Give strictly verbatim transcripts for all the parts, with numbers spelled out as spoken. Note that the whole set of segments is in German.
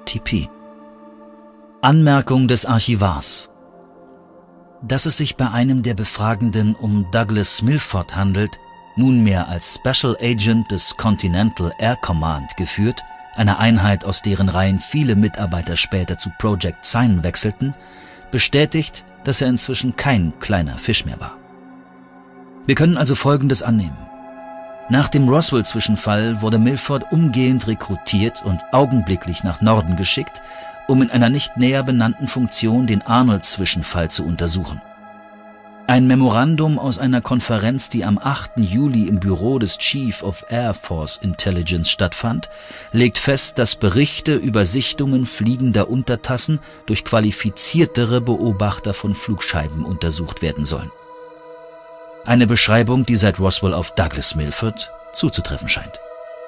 T P. Anmerkung des Archivars. Dass es sich bei einem der Befragenden um Douglas Milford handelt, nunmehr als Special Agent des Continental Air Command geführt, einer Einheit, aus deren Reihen viele Mitarbeiter später zu Project Sign wechselten, bestätigt, dass er inzwischen kein kleiner Fisch mehr war. Wir können also Folgendes annehmen. Nach dem Roswell-Zwischenfall wurde Milford umgehend rekrutiert und augenblicklich nach Norden geschickt, um in einer nicht näher benannten Funktion den Arnold-Zwischenfall zu untersuchen. Ein Memorandum aus einer Konferenz, die am achten Juli im Büro des Chief of Air Force Intelligence stattfand, legt fest, dass Berichte über Sichtungen fliegender Untertassen durch qualifiziertere Beobachter von Flugscheiben untersucht werden sollen. Eine Beschreibung, die seit Roswell auf Douglas Milford zuzutreffen scheint.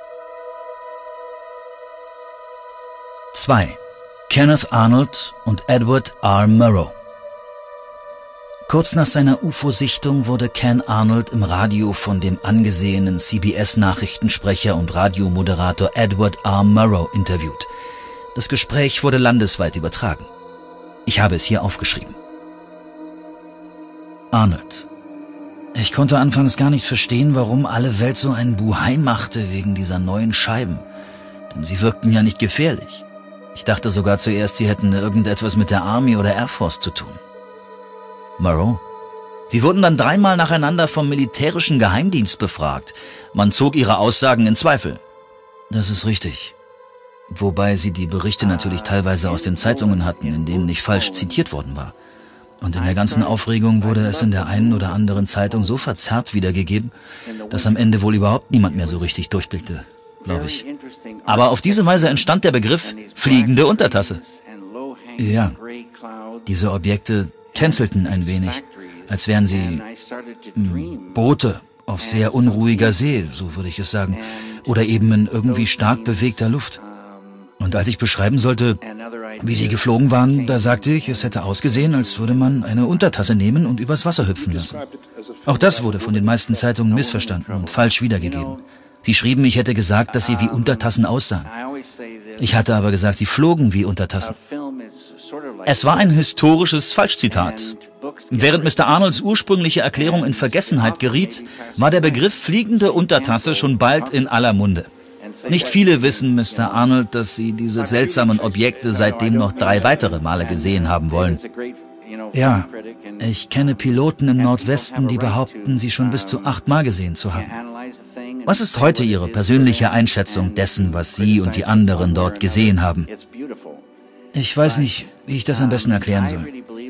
zwei. Kenneth Arnold und Edward R. Murrow. Kurz nach seiner U F O-Sichtung wurde Ken Arnold im Radio von dem angesehenen C B S-Nachrichtensprecher und Radiomoderator Edward R. Murrow interviewt. Das Gespräch wurde landesweit übertragen. Ich habe es hier aufgeschrieben. Arnold: Ich konnte anfangs gar nicht verstehen, warum alle Welt so einen Buhai machte wegen dieser neuen Scheiben. Denn sie wirkten ja nicht gefährlich. Ich dachte sogar zuerst, sie hätten irgendetwas mit der Army oder Air Force zu tun. Murrow: Sie wurden dann dreimal nacheinander vom militärischen Geheimdienst befragt. Man zog ihre Aussagen in Zweifel. Das ist richtig. Wobei sie die Berichte natürlich teilweise aus den Zeitungen hatten, in denen ich falsch zitiert worden war. Und in der ganzen Aufregung wurde es in der einen oder anderen Zeitung so verzerrt wiedergegeben, dass am Ende wohl überhaupt niemand mehr so richtig durchblickte, glaube ich. Aber auf diese Weise entstand der Begriff fliegende Untertasse. Ja, diese Objekte tänzelten ein wenig, als wären sie mh, Boote auf sehr unruhiger See, so würde ich es sagen, oder eben in irgendwie stark bewegter Luft. Und als ich beschreiben sollte, wie sie geflogen waren, da sagte ich, es hätte ausgesehen, als würde man eine Untertasse nehmen und übers Wasser hüpfen lassen. Auch das wurde von den meisten Zeitungen missverstanden und falsch wiedergegeben. Sie schrieben, ich hätte gesagt, dass sie wie Untertassen aussahen. Ich hatte aber gesagt, sie flogen wie Untertassen. Es war ein historisches Falschzitat. Während Mister Arnolds ursprüngliche Erklärung in Vergessenheit geriet, war der Begriff fliegende Untertasse schon bald in aller Munde. Nicht viele wissen, Mister Arnold, dass Sie diese seltsamen Objekte seitdem noch drei weitere Male gesehen haben wollen. Ja, ich kenne Piloten im Nordwesten, die behaupten, sie schon bis zu achtmal gesehen zu haben. Was ist heute Ihre persönliche Einschätzung dessen, was Sie und die anderen dort gesehen haben? Ich weiß nicht, wie ich das am besten erklären soll.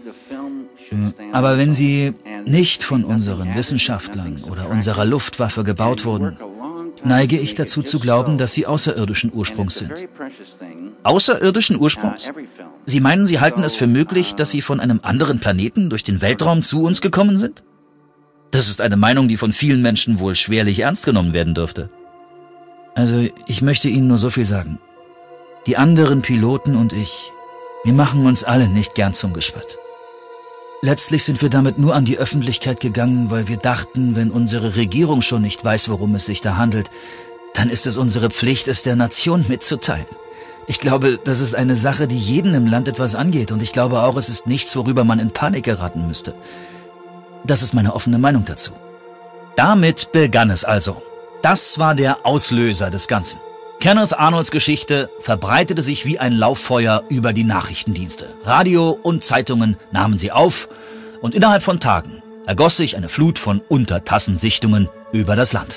Aber wenn sie nicht von unseren Wissenschaftlern oder unserer Luftwaffe gebaut wurden, neige ich dazu zu glauben, dass sie außerirdischen Ursprungs sind. Außerirdischen Ursprungs? Sie meinen, Sie halten es für möglich, dass sie von einem anderen Planeten durch den Weltraum zu uns gekommen sind? Das ist eine Meinung, die von vielen Menschen wohl schwerlich ernst genommen werden dürfte. Also, ich möchte Ihnen nur so viel sagen. Die anderen Piloten und ich, wir machen uns alle nicht gern zum Gespött. Letztlich sind wir damit nur an die Öffentlichkeit gegangen, weil wir dachten, wenn unsere Regierung schon nicht weiß, worum es sich da handelt, dann ist es unsere Pflicht, es der Nation mitzuteilen. Ich glaube, das ist eine Sache, die jeden im Land etwas angeht, und ich glaube auch, es ist nichts, worüber man in Panik geraten müsste. Das ist meine offene Meinung dazu. Damit begann es also. Das war der Auslöser des Ganzen. Kenneth Arnolds Geschichte verbreitete sich wie ein Lauffeuer über die Nachrichtendienste. Radio und Zeitungen nahmen sie auf, und innerhalb von Tagen ergoss sich eine Flut von Untertassensichtungen über das Land.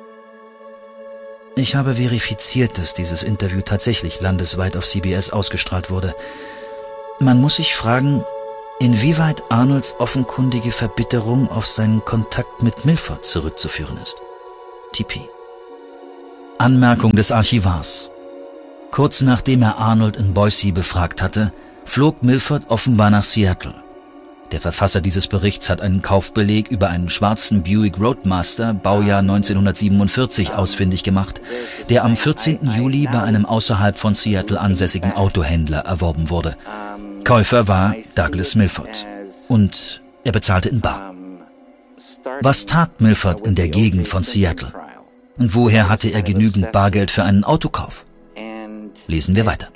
Ich habe verifiziert, dass dieses Interview tatsächlich landesweit auf C B S ausgestrahlt wurde. Man muss sich fragen, inwieweit Arnolds offenkundige Verbitterung auf seinen Kontakt mit Milford zurückzuführen ist. T P. Anmerkung des Archivars. Kurz nachdem er Arnold in Boise befragt hatte, flog Milford offenbar nach Seattle. Der Verfasser dieses Berichts hat einen Kaufbeleg über einen schwarzen Buick Roadmaster, Baujahr neunzehnhundertsiebenundvierzig, ausfindig gemacht, der am vierzehnten Juli bei einem außerhalb von Seattle ansässigen Autohändler erworben wurde. Käufer war Douglas Milford, und er bezahlte in bar. Was tat Milford in der Gegend von Seattle? Und woher hatte er genügend Bargeld für einen Autokauf? Lesen wir weiter.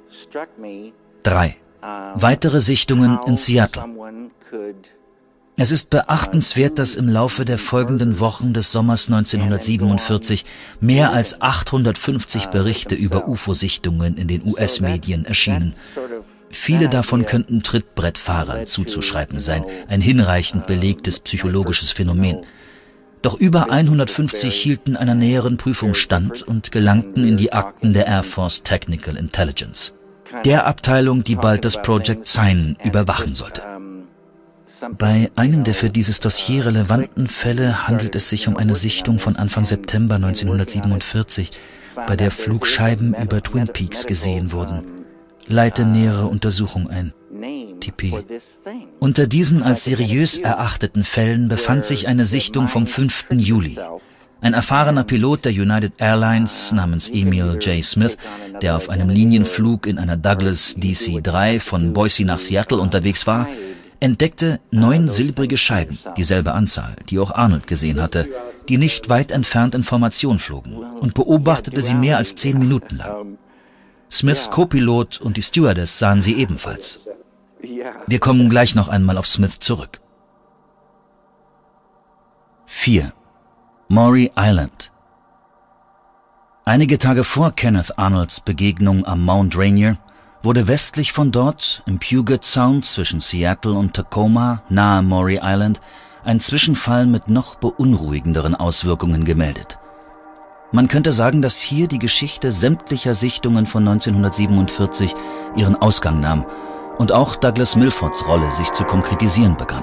drei. Weitere Sichtungen in Seattle. Es ist beachtenswert, dass im Laufe der folgenden Wochen des Sommers neunzehnhundertsiebenundvierzig mehr als achthundertfünfzig Berichte über U F O-Sichtungen in den U S-Medien erschienen. Viele davon könnten Trittbrettfahrern zuzuschreiben sein, ein hinreichend belegtes psychologisches Phänomen. Doch über hundertfünfzig hielten einer näheren Prüfung stand und gelangten in die Akten der Air Force Technical Intelligence, der Abteilung, die bald das Project Sign überwachen sollte. Bei einem der für dieses Dossier relevanten Fälle handelt es sich um eine Sichtung von Anfang September neunzehnhundertsiebenundvierzig, bei der Flugscheiben über Twin Peaks gesehen wurden. Leite nähere Untersuchung ein. T P. Unter diesen als seriös erachteten Fällen befand sich eine Sichtung vom fünften Juli. Ein erfahrener Pilot der United Airlines namens Emil J. Smith, der auf einem Linienflug in einer Douglas D C drei von Boise nach Seattle unterwegs war, entdeckte neun silbrige Scheiben, dieselbe Anzahl, die auch Arnold gesehen hatte, die nicht weit entfernt in Formation flogen, und beobachtete sie mehr als zehn Minuten lang. Smiths Co-Pilot und die Stewardess sahen sie ebenfalls. Wir kommen gleich noch einmal auf Smith zurück. vier. Maury Island. Einige Tage vor Kenneth Arnolds Begegnung am Mount Rainier wurde westlich von dort, im Puget Sound zwischen Seattle und Tacoma, nahe Maury Island, ein Zwischenfall mit noch beunruhigenderen Auswirkungen gemeldet. Man könnte sagen, dass hier die Geschichte sämtlicher Sichtungen von neunzehnhundertsiebenundvierzig ihren Ausgang nahm und auch Douglas Milfords Rolle sich zu konkretisieren begann.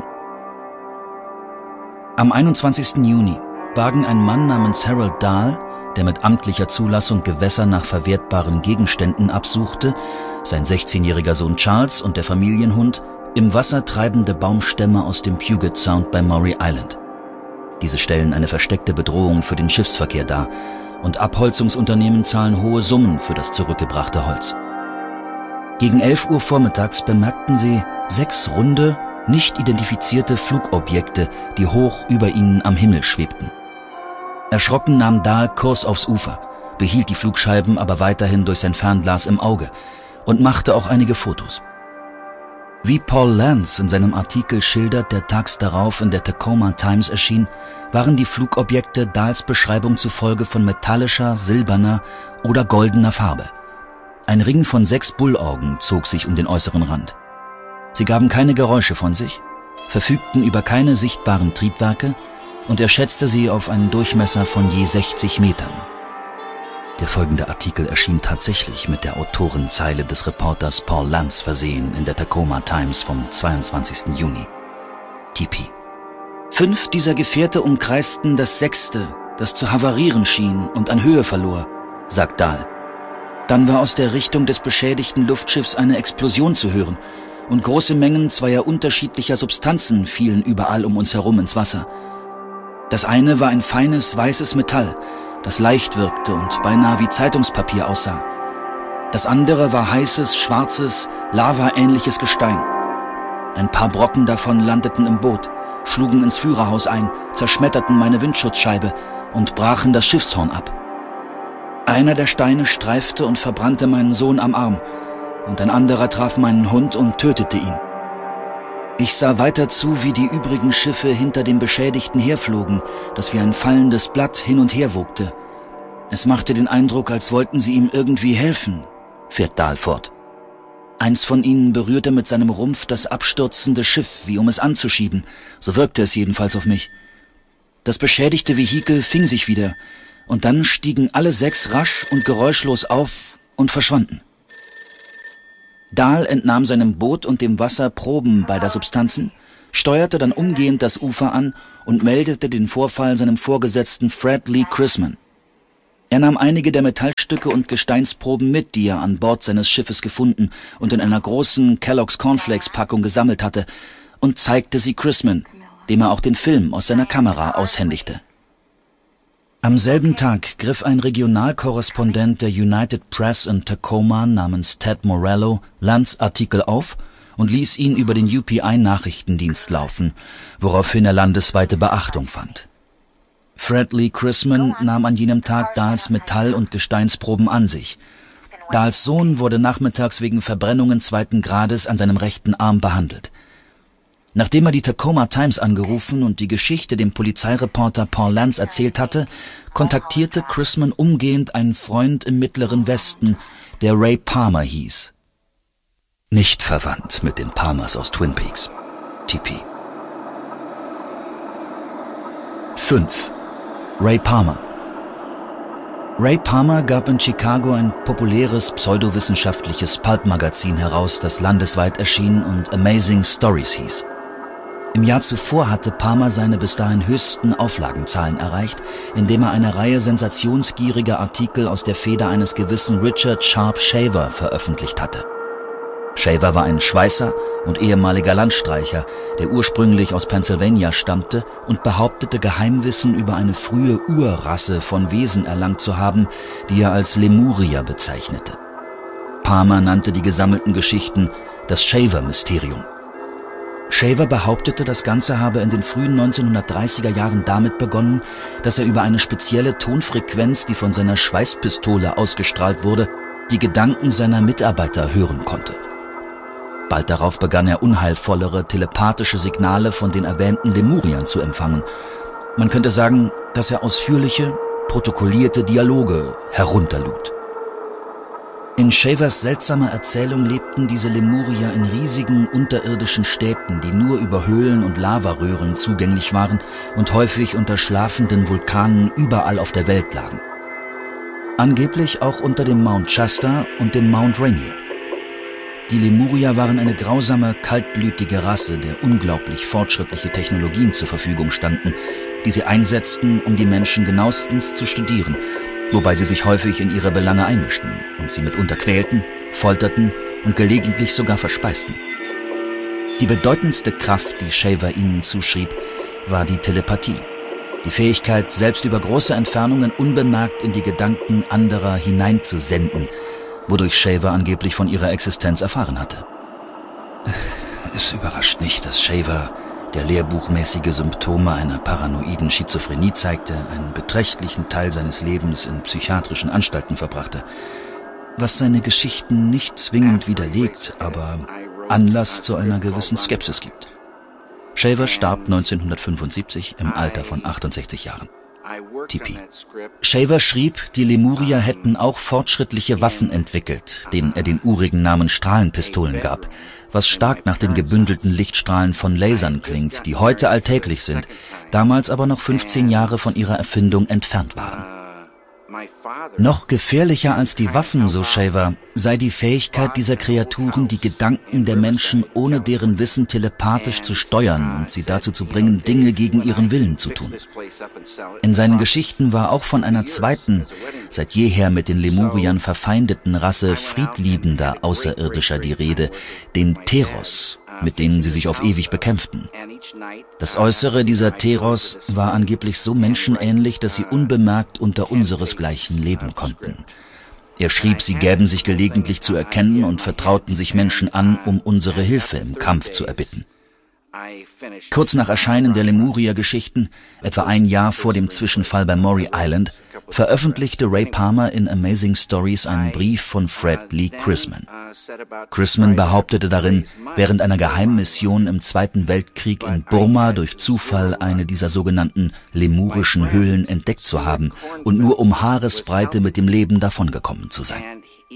Am einundzwanzigsten Juni bargen ein Mann namens Harold Dahl, der mit amtlicher Zulassung Gewässer nach verwertbaren Gegenständen absuchte, sein sechzehnjähriger Sohn Charles und der Familienhund im Wasser treibende Baumstämme aus dem Puget Sound bei Maury Island. Diese stellen eine versteckte Bedrohung für den Schiffsverkehr dar und Abholzungsunternehmen zahlen hohe Summen für das zurückgebrachte Holz. Gegen elf Uhr vormittags bemerkten sie sechs runde, nicht identifizierte Flugobjekte, die hoch über ihnen am Himmel schwebten. Erschrocken nahm Dahl Kurs aufs Ufer, behielt die Flugscheiben aber weiterhin durch sein Fernglas im Auge und machte auch einige Fotos. Wie Paul Lance in seinem Artikel schildert, der tags darauf in der Tacoma Times erschien, waren die Flugobjekte Dahls Beschreibung zufolge von metallischer, silberner oder goldener Farbe. Ein Ring von sechs Bullaugen zog sich um den äußeren Rand. Sie gaben keine Geräusche von sich, verfügten über keine sichtbaren Triebwerke und er schätzte sie auf einen Durchmesser von je sechzig Metern. Der folgende Artikel erschien tatsächlich mit der Autorenzeile des Reporters Paul Lance versehen in der Tacoma Times vom zweiundzwanzigsten Juni. T P. Fünf dieser Gefährte umkreisten das sechste, das zu havarieren schien und an Höhe verlor, sagt Dahl. Dann war aus der Richtung des beschädigten Luftschiffs eine Explosion zu hören und große Mengen zweier unterschiedlicher Substanzen fielen überall um uns herum ins Wasser. Das eine war ein feines, weißes Metall, das leicht wirkte und beinahe wie Zeitungspapier aussah. Das andere war heißes, schwarzes, lavaähnliches Gestein. Ein paar Brocken davon landeten im Boot, schlugen ins Führerhaus ein, zerschmetterten meine Windschutzscheibe und brachen das Schiffshorn ab. Einer der Steine streifte und verbrannte meinen Sohn am Arm und ein anderer traf meinen Hund und tötete ihn. Ich sah weiter zu, wie die übrigen Schiffe hinter dem Beschädigten herflogen, das wie ein fallendes Blatt hin und her wogte. Es machte den Eindruck, als wollten sie ihm irgendwie helfen, fährt Dahl fort. Eins von ihnen berührte mit seinem Rumpf das abstürzende Schiff, wie um es anzuschieben, so wirkte es jedenfalls auf mich. Das beschädigte Vehikel fing sich wieder, und dann stiegen alle sechs rasch und geräuschlos auf und verschwanden. Dahl entnahm seinem Boot und dem Wasser Proben beider Substanzen, steuerte dann umgehend das Ufer an und meldete den Vorfall seinem Vorgesetzten Fred Lee Chrisman. Er nahm einige der Metallstücke und Gesteinsproben mit, die er an Bord seines Schiffes gefunden und in einer großen Kellogg's Cornflakes-Packung gesammelt hatte, und zeigte sie Chrisman, dem er auch den Film aus seiner Kamera aushändigte. Am selben Tag griff ein Regionalkorrespondent der United Press in Tacoma namens Ted Morello Lands Artikel auf und ließ ihn über den U P I-Nachrichtendienst laufen, woraufhin er landesweite Beachtung fand. Fred Lee Chrisman nahm an jenem Tag Dahls Metall- und Gesteinsproben an sich. Dahls Sohn wurde nachmittags wegen Verbrennungen zweiten Grades an seinem rechten Arm behandelt. Nachdem er die Tacoma Times angerufen und die Geschichte dem Polizeireporter Paul Lantz erzählt hatte, kontaktierte Chrisman umgehend einen Freund im Mittleren Westen, der Ray Palmer hieß. Nicht verwandt mit den Palmers aus Twin Peaks. T P. fünf. Ray Palmer. Ray Palmer gab in Chicago ein populäres pseudowissenschaftliches Pulp-Magazin heraus, das landesweit erschien und Amazing Stories hieß. Im Jahr zuvor hatte Palmer seine bis dahin höchsten Auflagenzahlen erreicht, indem er eine Reihe sensationsgieriger Artikel aus der Feder eines gewissen Richard Sharp Shaver veröffentlicht hatte. Shaver war ein Schweißer und ehemaliger Landstreicher, der ursprünglich aus Pennsylvania stammte und behauptete, Geheimwissen über eine frühe Urrasse von Wesen erlangt zu haben, die er als Lemurier bezeichnete. Palmer nannte die gesammelten Geschichten das Shaver-Mysterium. Shaver behauptete, das Ganze habe in den frühen neunzehnhundertdreißiger Jahren damit begonnen, dass er über eine spezielle Tonfrequenz, die von seiner Schweißpistole ausgestrahlt wurde, die Gedanken seiner Mitarbeiter hören konnte. Bald darauf begann er unheilvollere telepathische Signale von den erwähnten Lemuriern zu empfangen. Man könnte sagen, dass er ausführliche, protokollierte Dialoge herunterlud. In Shavers seltsamer Erzählung lebten diese Lemurier in riesigen unterirdischen Städten, die nur über Höhlen und Lavaröhren zugänglich waren und häufig unter schlafenden Vulkanen überall auf der Welt lagen. Angeblich auch unter dem Mount Shasta und dem Mount Rainier. Die Lemurier waren eine grausame, kaltblütige Rasse, der unglaublich fortschrittliche Technologien zur Verfügung standen, die sie einsetzten, um die Menschen genauestens zu studieren, wobei sie sich häufig in ihre Belange einmischten und sie mitunter quälten, folterten und gelegentlich sogar verspeisten. Die bedeutendste Kraft, die Shaver ihnen zuschrieb, war die Telepathie, die Fähigkeit, selbst über große Entfernungen unbemerkt in die Gedanken anderer hineinzusenden, wodurch Shaver angeblich von ihrer Existenz erfahren hatte. Es überrascht nicht, dass Shaver, der lehrbuchmäßige Symptome einer paranoiden Schizophrenie zeigte, einen beträchtlichen Teil seines Lebens in psychiatrischen Anstalten verbrachte, was seine Geschichten nicht zwingend widerlegt, aber Anlass zu einer gewissen Skepsis gibt. Shaver starb neunzehnhundertfünfundsiebzig im Alter von achtundsechzig Jahren. T P. Shaver schrieb, die Lemurier hätten auch fortschrittliche Waffen entwickelt, denen er den urigen Namen Strahlenpistolen gab, was stark nach den gebündelten Lichtstrahlen von Lasern klingt, die heute alltäglich sind, damals aber noch fünfzehn Jahre von ihrer Erfindung entfernt waren. Noch gefährlicher als die Waffen, so Shaver, sei die Fähigkeit dieser Kreaturen, die Gedanken der Menschen ohne deren Wissen telepathisch zu steuern und sie dazu zu bringen, Dinge gegen ihren Willen zu tun. In seinen Geschichten war auch von einer zweiten, seit jeher mit den Lemuriern verfeindeten Rasse friedliebender Außerirdischer die Rede, den Teros, mit denen sie sich auf ewig bekämpften. Das Äußere dieser Teros war angeblich so menschenähnlich, dass sie unbemerkt unter unseresgleichen leben konnten. Er schrieb, sie gäben sich gelegentlich zu erkennen und vertrauten sich Menschen an, um unsere Hilfe im Kampf zu erbitten. Kurz nach Erscheinen der Lemurier-Geschichten, etwa ein Jahr vor dem Zwischenfall bei Maury Island, veröffentlichte Ray Palmer in Amazing Stories einen Brief von Fred Lee Chrisman. Chrisman behauptete darin, während einer Geheimmission im Zweiten Weltkrieg in Burma durch Zufall eine dieser sogenannten lemurischen Höhlen entdeckt zu haben und nur um Haaresbreite mit dem Leben davongekommen zu sein.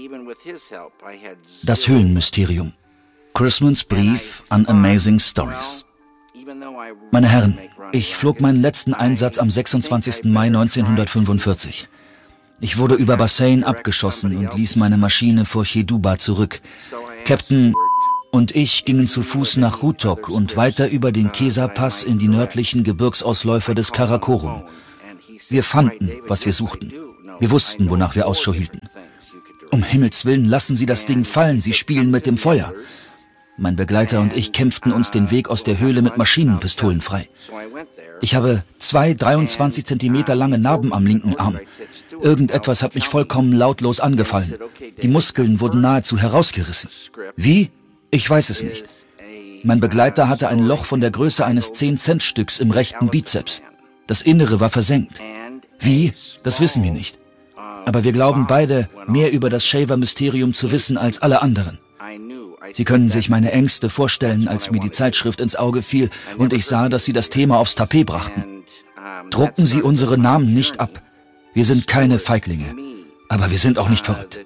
Das Höhlenmysterium. Chrismans Brief an Amazing Stories. Meine Herren, ich flog meinen letzten Einsatz am sechsundzwanzigsten Mai neunzehnhundertfünfundvierzig. Ich wurde über Bassein abgeschossen und ließ meine Maschine vor Cheduba zurück. Captain und ich gingen zu Fuß nach Rutok und weiter über den Kesa-Pass in die nördlichen Gebirgsausläufer des Karakorum. Wir fanden, was wir suchten. Wir wussten, wonach wir Ausschau hielten. Um Himmels Willen, lassen Sie das Ding fallen, Sie spielen mit dem Feuer. Mein Begleiter und ich kämpften uns den Weg aus der Höhle mit Maschinenpistolen frei. Ich habe zwei dreiundzwanzig Zentimeter lange Narben am linken Arm. Irgendetwas hat mich vollkommen lautlos angefallen. Die Muskeln wurden nahezu herausgerissen. Wie? Ich weiß es nicht. Mein Begleiter hatte ein Loch von der Größe eines zehn-Cent-Stücks im rechten Bizeps. Das Innere war versenkt. Wie? Das wissen wir nicht. Aber wir glauben beide, mehr über das Shaver-Mysterium zu wissen als alle anderen. Sie können sich meine Ängste vorstellen, als mir die Zeitschrift ins Auge fiel und ich sah, dass Sie das Thema aufs Tapet brachten. Drucken Sie unsere Namen nicht ab. Wir sind keine Feiglinge, aber wir sind auch nicht verrückt.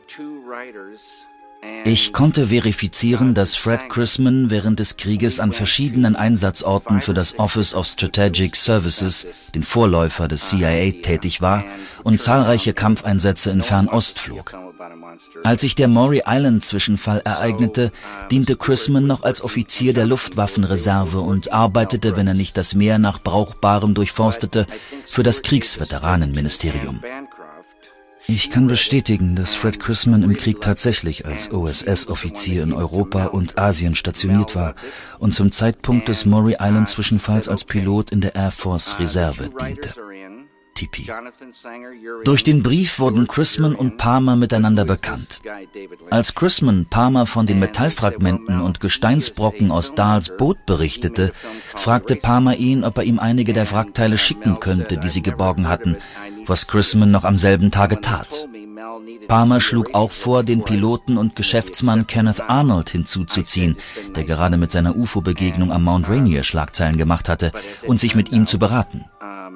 Ich konnte verifizieren, dass Fred Chrisman während des Krieges an verschiedenen Einsatzorten für das Office of Strategic Services, den Vorläufer des C I A, tätig war und zahlreiche Kampfeinsätze in Fernost flog. Als sich der Maury Island-Zwischenfall ereignete, diente Chrisman noch als Offizier der Luftwaffenreserve und arbeitete, wenn er nicht das Meer nach Brauchbarem durchforstete, für das Kriegsveteranenministerium. Ich kann bestätigen, dass Fred Chrisman im Krieg tatsächlich als O S S-Offizier in Europa und Asien stationiert war und zum Zeitpunkt des Maury Island-Zwischenfalls als Pilot in der Air Force Reserve diente. T P. Durch den Brief wurden Chrisman und Palmer miteinander bekannt. Als Chrisman Palmer von den Metallfragmenten und Gesteinsbrocken aus Dahls Boot berichtete, fragte Palmer ihn, ob er ihm einige der Wrackteile schicken könnte, die sie geborgen hatten, was Chrisman noch am selben Tage tat. Palmer schlug auch vor, den Piloten und Geschäftsmann Kenneth Arnold hinzuzuziehen, der gerade mit seiner U F O-Begegnung am Mount Rainier Schlagzeilen gemacht hatte, und sich mit ihm zu beraten.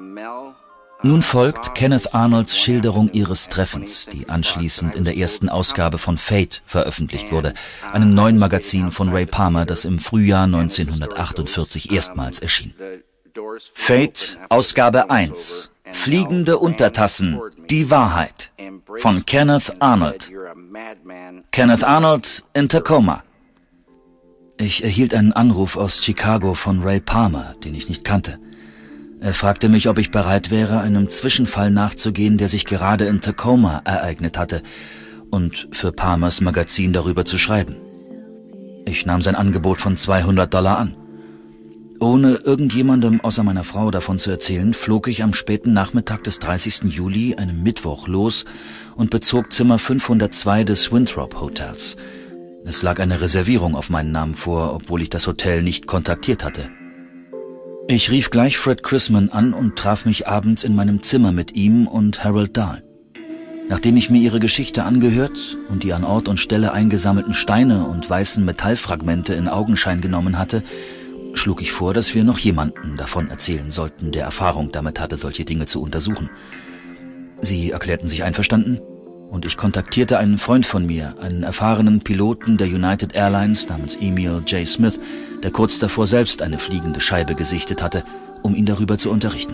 Nun folgt Kenneth Arnolds Schilderung ihres Treffens, die anschließend in der ersten Ausgabe von Fate veröffentlicht wurde, einem neuen Magazin von Ray Palmer, das im Frühjahr neunzehnhundertachtundvierzig erstmals erschien. Fate, Ausgabe eins. Fliegende Untertassen, die Wahrheit. Von Kenneth Arnold. Kenneth Arnold in Tacoma. Ich erhielt einen Anruf aus Chicago von Ray Palmer, den ich nicht kannte. Er fragte mich, ob ich bereit wäre, einem Zwischenfall nachzugehen, der sich gerade in Tacoma ereignet hatte, und für Palmers Magazin darüber zu schreiben. Ich nahm sein Angebot von zweihundert Dollar an. Ohne irgendjemandem außer meiner Frau davon zu erzählen, flog ich am späten Nachmittag des dreißigsten Juli, einem Mittwoch, los und bezog Zimmer fünfhundertzwei des Winthrop Hotels. Es lag eine Reservierung auf meinen Namen vor, obwohl ich das Hotel nicht kontaktiert hatte. Ich rief gleich Fred Chrisman an und traf mich abends in meinem Zimmer mit ihm und Harold Dahl. Nachdem ich mir ihre Geschichte angehört und die an Ort und Stelle eingesammelten Steine und weißen Metallfragmente in Augenschein genommen hatte, schlug ich vor, dass wir noch jemanden davon erzählen sollten, der Erfahrung damit hatte, solche Dinge zu untersuchen. Sie erklärten sich einverstanden und ich kontaktierte einen Freund von mir, einen erfahrenen Piloten der United Airlines namens Emil J. Smith, der kurz davor selbst eine fliegende Scheibe gesichtet hatte, um ihn darüber zu unterrichten.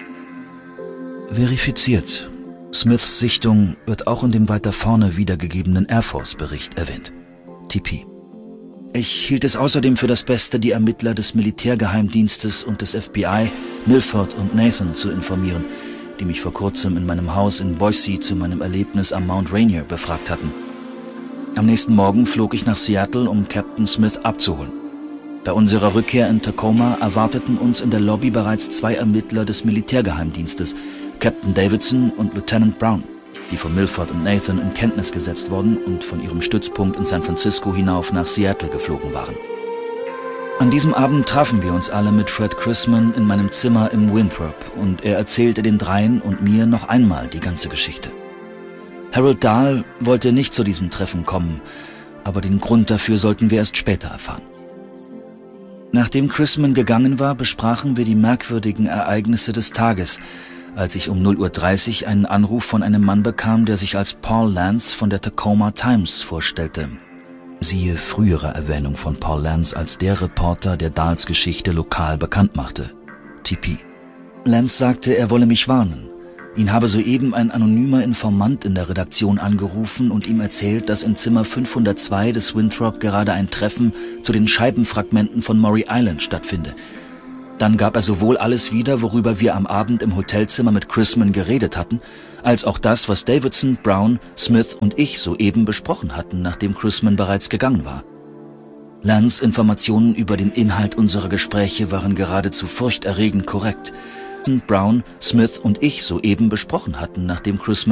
Verifiziert. Smiths Sichtung wird auch in dem weiter vorne wiedergegebenen Air Force-Bericht erwähnt. T P. Ich hielt es außerdem für das Beste, die Ermittler des Militärgeheimdienstes und des F B I, Milford und Nathan, zu informieren, die mich vor kurzem in meinem Haus in Boise zu meinem Erlebnis am Mount Rainier befragt hatten. Am nächsten Morgen flog ich nach Seattle, um Captain Smith abzuholen. Bei unserer Rückkehr in Tacoma erwarteten uns in der Lobby bereits zwei Ermittler des Militärgeheimdienstes, Captain Davidson und Lieutenant Brown, die von Milford und Nathan in Kenntnis gesetzt worden und von ihrem Stützpunkt in San Francisco hinauf nach Seattle geflogen waren. An diesem Abend trafen wir uns alle mit Fred Chrisman in meinem Zimmer im Winthrop und er erzählte den dreien und mir noch einmal die ganze Geschichte. Harold Dahl wollte nicht zu diesem Treffen kommen, aber den Grund dafür sollten wir erst später erfahren. Nachdem Chrisman gegangen war, besprachen wir die merkwürdigen Ereignisse des Tages, als ich um null Uhr dreißig einen Anruf von einem Mann bekam, der sich als Paul Lance von der Tacoma Times vorstellte. Siehe frühere Erwähnung von Paul Lance als der Reporter, der Dahls Geschichte lokal bekannt machte. T P. Lance sagte, er wolle mich warnen. Ihn habe soeben ein anonymer Informant in der Redaktion angerufen und ihm erzählt, dass in Zimmer fünfhundertzwei des Winthrop gerade ein Treffen zu den Scheibenfragmenten von Maury Island stattfinde. Dann gab er sowohl alles wieder, worüber wir am Abend im Hotelzimmer mit Chrisman geredet hatten, als auch das, was Davidson, Brown, Smith und ich soeben besprochen hatten, nachdem Chrisman bereits gegangen war. Lance' Informationen über den Inhalt unserer Gespräche waren geradezu furchterregend korrekt. Brown, Smith und ich soeben besprochen hatten, nachdem Chrisman